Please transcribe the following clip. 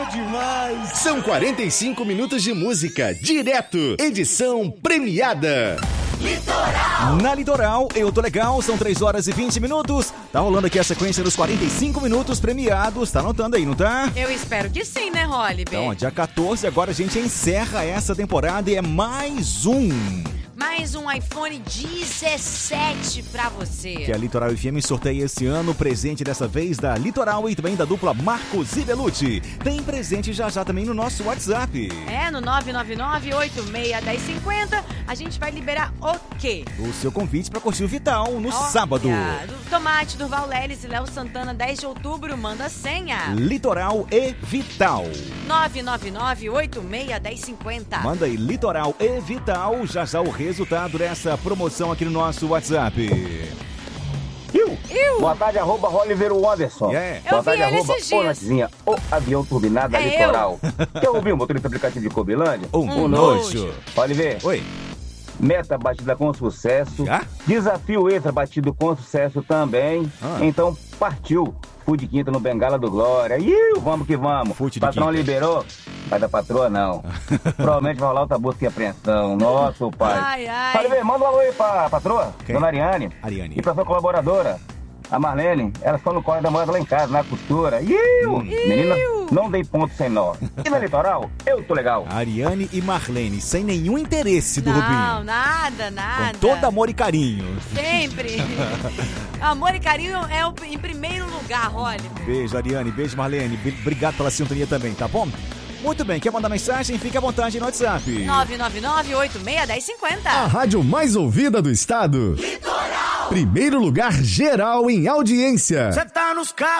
demais. São 45 minutos de música, direto, edição premiada. Litoral. Na Litoral, eu tô legal, são 3 horas e 20 minutos. Tá rolando aqui a sequência dos 45 minutos premiados. Tá anotando aí, não tá? Eu espero que sim, né, Holly? Então, dia 14, agora a gente encerra essa temporada e é mais um iPhone 17 pra você. Que a Litoral FM sorteia esse ano, presente dessa vez da Litoral e também da dupla Marcos e Belucci. Tem presente já também no nosso WhatsApp. No 999-86-1050, a gente vai liberar o quê? O seu convite pra curtir o Vital no sábado. Do Tomate, Durval Leles e Léo Santana, 10 de outubro, manda a senha. Litoral e Vital. 999-86-1050. Manda aí, Litoral e Vital, já o resultado dessa promoção aqui no nosso WhatsApp. Boa tarde, @Oliveiro Anderson. Boa tarde, Natezinha, o avião turbinado da Litoral. Quer ouvir o motorista aplicativo de Cobilândia? Um nojo. Oliveira. Oi. Meta batida com sucesso. Já? Desafio extra batido com sucesso também. Então partiu. Fui de quinta no Bengala do Glória. Vamos que vamos. Patrão liberou. Mas da patroa não. Provavelmente vai rolar outra busca e apreensão. Nossa, pai. Falei, manda um alô aí pra patroa, Dona Ariane. E pra sua colaboradora, a Marlene. Elas estão no corre da moeda lá em casa, na costura. Menina, não dei ponto sem nó. E na Litoral, eu tô legal. Ariane e Marlene, sem nenhum interesse do Rubinho. Não, nada. Com todo amor e carinho. Sempre. Amor e carinho é em primeiro lugar, Holly. Beijo, Ariane. Beijo, Marlene. Obrigado pela sintonia também, tá bom? Muito bem, quer mandar mensagem? Fique à vontade no WhatsApp. 999-86-1050. A rádio mais ouvida do estado. Litoral. Primeiro lugar geral em audiência. Cê tá nos carros.